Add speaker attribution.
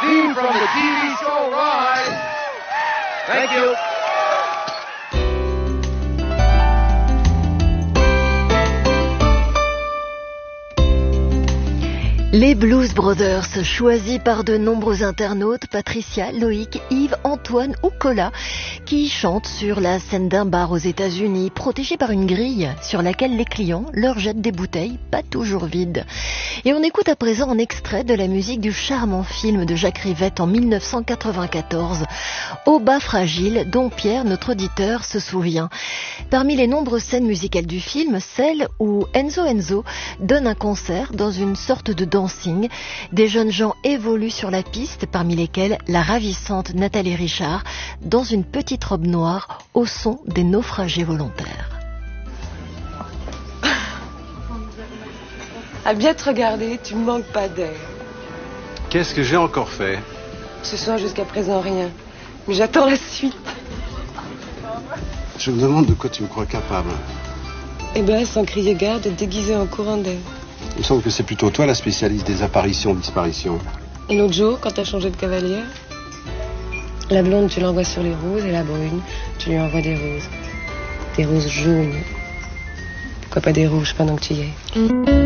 Speaker 1: theme from the TV show Rise. Thank you.
Speaker 2: Les Blues Brothers, choisis par de nombreux internautes, Patricia, Loïc, Yves, Antoine ou Cola, qui chantent sur la scène d'un bar aux États-Unis, protégés par une grille sur laquelle les clients leur jettent des bouteilles, pas toujours vides. Et on écoute à présent un extrait de la musique du charmant film de Jacques Rivette en 1994, Au bas fragile, dont Pierre, notre auditeur, se souvient. Parmi les nombreuses scènes musicales du film, celle où Enzo donne un concert dans une sorte de dancing. Des jeunes gens évoluent sur la piste, parmi lesquels la ravissante Nathalie Richard, dans une petite robe noire, au son des naufragés volontaires.
Speaker 3: À bien te regarder, tu ne manques pas d'air.
Speaker 4: Qu'est-ce que j'ai encore fait?
Speaker 3: Ce soir, jusqu'à présent, rien. Mais j'attends la suite.
Speaker 4: Je me demande de quoi tu me crois capable.
Speaker 3: Eh ben, sans crier garde, déguisé en courant d'air.
Speaker 4: Il me semble que c'est plutôt toi la spécialiste des apparitions-disparitions.
Speaker 3: Et l'autre jour, quand t'as changé de cavalière, la blonde, tu l'envoies sur les roses, et la brune, tu lui envoies des roses. Des roses jaunes. Pourquoi pas des rouges pendant que tu y es?